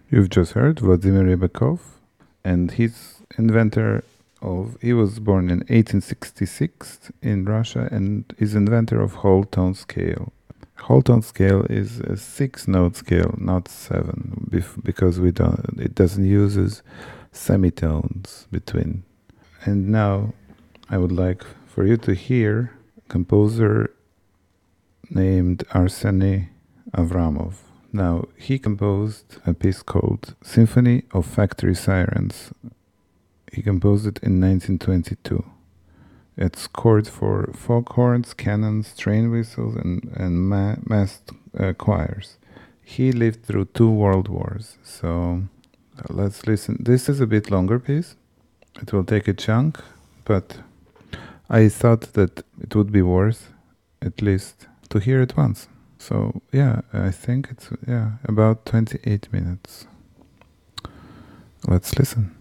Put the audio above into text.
You've just heard Vladimir Rybakov, and he was born in 1866 in Russia and is inventor of whole tone scale. Whole tone scale is a 6-note scale, not 7, because it doesn't use semitones between. And now I would like for you to hear a composer named Arseny Avramov. Now, he composed a piece called Symphony of Factory Sirens. He composed it in 1922. It's scored for foghorns, cannons, train whistles, and massed choirs. He lived through 2 world wars, so let's listen. This is a bit longer piece. It will take a chunk, but I thought that it would be worth at least to hear it once. So yeah, I think it's about 28 minutes. Let's listen.